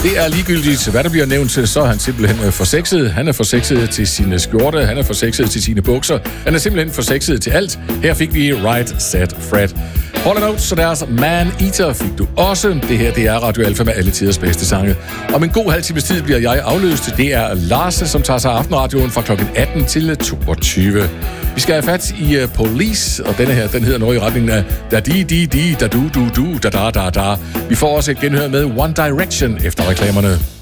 Det er ligegyldigt, hvad der bliver nævnt, så er han simpelthen for sexet. Han er for sexet til sine skjorte, han er for sexet til sine bukser. Han er simpelthen for sexet til alt. Her fik vi Right Set Fred. Hall & Oates, så deres Man Eater fik du også. Det her, det er Radio Alfa med alle tiders bedste sange. Om en god halv times tid bliver jeg afløst. Det er Lars, som tager sig af aftenradioen fra kl. 18 til 22. Vi skal have fat i Police, og denne her, den hedder noget i retningen af da-di-di-di, da-du-du-du, da-da-da-da. Vi får også et genhør med One Direction efter reklamerne.